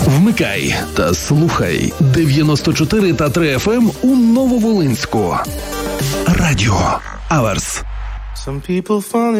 Вмикай та слухай 94 та 3 FM у Нововолинську. Радіо Аверс. Some people fall